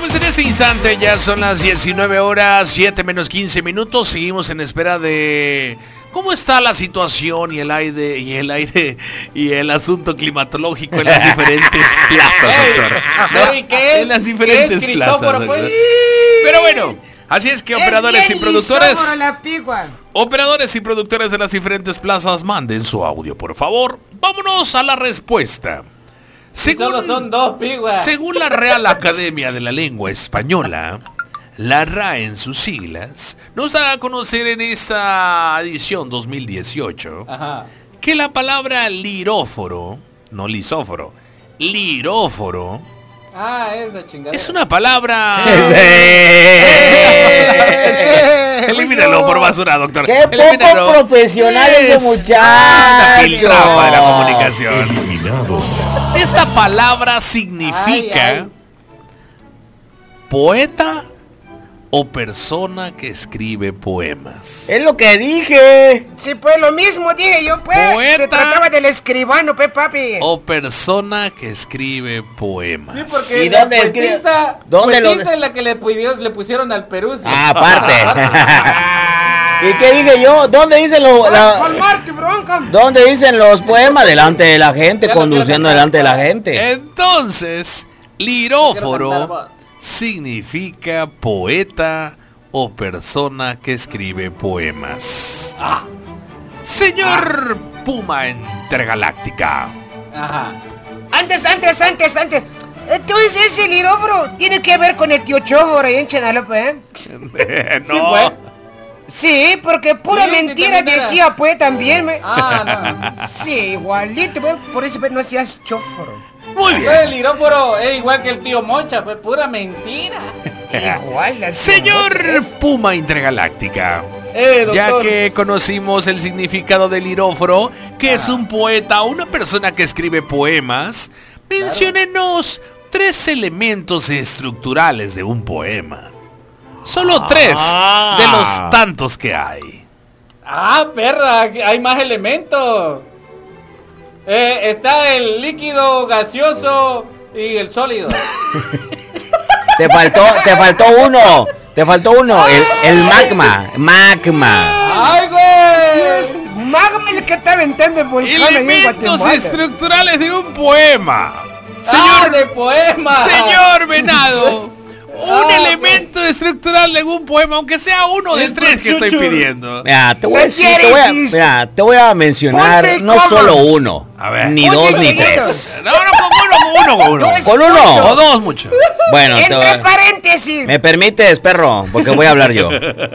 pues en ese instante ya son las 19 horas, 7 menos 15 minutos. Seguimos en espera de cómo está la situación y el aire y el asunto climatológico en las diferentes plazas, doctor. No, ¿y qué es? En las diferentes ¿Qué es plazas. Pues? Pero bueno, así es que operadores y productores. Operadores y productores de las diferentes plazas, manden su audio, por favor. Vámonos a la respuesta. Solo son dos piguas. Según la Real Academia de la Lengua Española, la RAE en sus siglas, nos da a conocer en esta edición 2018 que la palabra liróforo, no lisóforo, liróforo, esa chingada. es una palabra... Elimínalo por basura, doctor. ¡Qué poco profesional ese muchacho! Una piltrafa de la comunicación. Esta palabra significa poeta o persona que escribe poemas. Es lo que dije. Sí, pues lo mismo dije yo, pues. Poeta. Se trataba del escribano, pues, papi. O persona que escribe poemas. Sí, porque ¿Y la dónde escribe? poetisa, ¿Dónde poetisa es la que le pusieron al Perú. ¿Sí? Aparte. ¿Y qué dije yo? ¿Dónde dicen Calmar tu bronca. ¿Dónde dicen los poemas? Delante de la gente, conduciendo delante de la gente. Entonces, liróforo significa poeta o persona que escribe poemas. Señor Puma Intergaláctica. Antes. Entonces ese liróforo tiene que ver con el tío Chóforo ahí en Chenalope, ¿eh? No. Sí, pues. Sí, porque pura Sí, mentira también era. decía, pues, también, me. No. Sí, igualito, pues, por eso pues, no hacías chóforo. Muy bien. El liróforo es igual que el tío Mocha, pues pura mentira. Igual, las Señor tomotes. Puma Intergaláctica, ya Doctor. que conocimos el significado del liróforo, que es un poeta o una persona que escribe poemas, menciónenos 3 elementos estructurales de un poema. Solo 3 de los tantos que hay. Perra, hay más elementos. Está el líquido, gaseoso y el sólido. Te faltó uno. El magma. ¡Ay, güey! Magma el que está aventando el volcán ahí en Elementos Guatemala. estructurales de un poema. De poema. Señor Venado, un elemento estructural de un poema, aunque sea uno de El 3 que estoy chuchu. pidiendo. Mira, te voy a ¿Qué decir, quieres? te voy a mencionar Ponte no coma. solo uno, A ver. ni Ponte 2 ni seguidos. 3. No, con uno. ¿Con uno? O 2 mucho. Bueno, Entre paréntesis. ¿me permites, perro? Porque voy a hablar yo.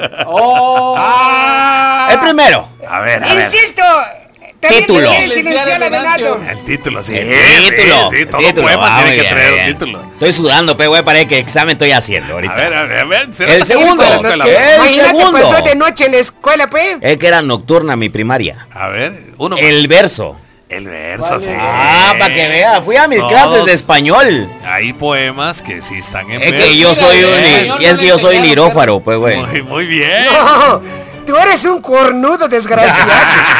El primero. A ver. Insisto. También Título. te quiere silenciar a Venado. El título, sí. El título. Sí, todo el título. poema tiene Muy que bien, traer muy un bien. título. Estoy sudando, pero güey, para qué examen estoy haciendo ahorita. A ver. ¿será El la segundo. segunda de la escuela? El Imagínate, segundo. pasó de noche en la escuela, pues. Es que era nocturna mi primaria. A ver, uno más. El verso. El verso, sí. Para que vea, fui a mis Todos. clases de español. Hay poemas que sí están en Es verso. que yo soy Mira, y es que yo soy lirófaro, pues güey. Muy bien. No, tú eres un cornudo desgraciado.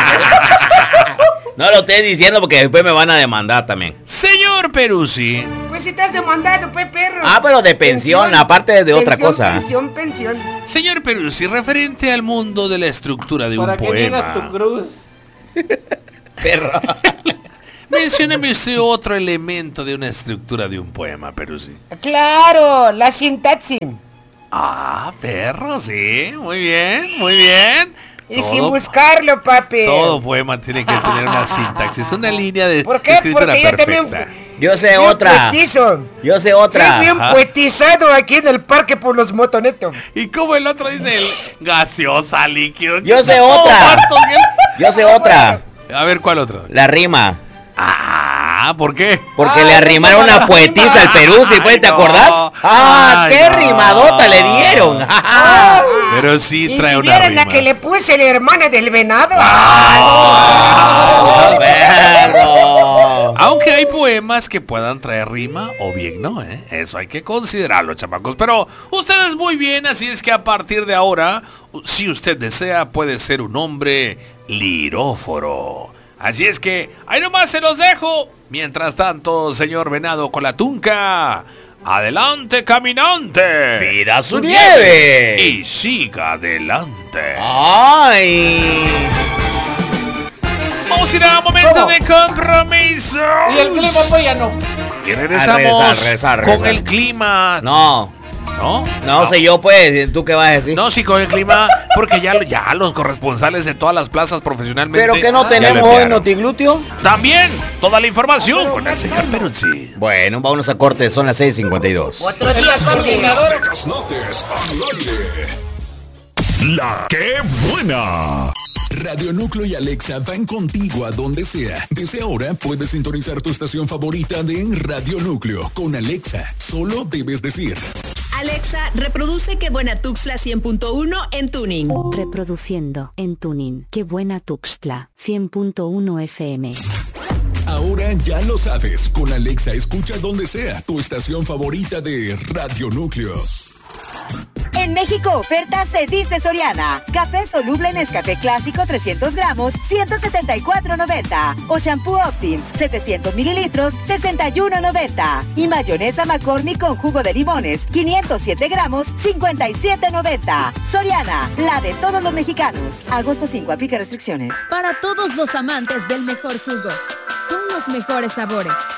No lo estés diciendo porque después me van a demandar también. Señor Peruzzi, Pues si te has demandado, pues, perro. Pero de pensión, aparte de otra cosa. Pensión. señor Peruzzi, referente al mundo de la estructura de un Para que digas tu poema, cruz. Perro. mencióneme usted otro elemento de una estructura de un poema, Peruzzi. Claro, la sintaxis. Perro, sí, muy bien. Y sin buscarlo, papi. Todo poema tiene que tener una sintaxis, una línea de ¿Por qué? escritura Porque yo también perfecta. Yo sé Bien otra. poetizo. Yo sé Fui otra. bien Ajá. poetizado aquí en el parque por los motonetos. Y como el otro dice el gaseosa, líquido. Yo sé Todo otra. harto, Yo sé otra. A ver, ¿cuál otro? La rima. ¿Por qué? Porque le arrimaron una poetisa al Perú, ¿sí? Pues, ¿te Ay, no. acordás? Ay, ¡Qué no. rimadota le dieron! Pero sí Y trae si una vieran rima. la que le puse la hermana del venado. ¡Perro! Aunque hay poemas que puedan traer rima o bien no, ¿eh? Eso hay que considerarlo, chamacos. Pero ustedes muy bien, así es que a partir de ahora, si usted desea, puede ser un hombre liróforo. Así es que ahí nomás se los dejo. Mientras tanto, señor Venado con la tunca, Adelante, caminante. ¡Pida su nieve! Y siga adelante. ¡Ay! Vamos a ir a un momento ¿Cómo? de compromiso. Y el clima pues ya no. Y regresamos A rezar. con el clima. No, ¿No? sé yo pues, ¿tú qué vas a decir? No, sí, con el clima, porque ya los corresponsales de todas las plazas profesionalmente. ¿Pero que no ya tenemos lo hoy enviaron. Notiglúteo? También, toda la información con el señor Peruzzi. Bueno, vámonos a corte, son las 6:52. Otro día coordinador. Las notas al aire. La que buena. Radio Núcleo y Alexa van contigo a donde sea. Desde ahora puedes sintonizar tu estación favorita de Radio Núcleo con Alexa. Solo debes decir: Alexa, reproduce Qué Buena Tuxtla 100.1 en Tuning. Reproduciendo en Tuning. Qué Buena Tuxtla 100.1 FM. ahora ya lo sabes. Con Alexa escucha donde sea tu estación favorita de Radio Núcleo. En México, oferta se dice Soriana. Café soluble Nescafé clásico 300 gramos, 174.90. O shampoo Optins 700 mililitros, 61.90. Y mayonesa McCormick con jugo de limones, 507 gramos, 57.90. Soriana, la de todos los mexicanos. Agosto 5, aplica restricciones. Para todos los amantes del mejor jugo, con los mejores sabores.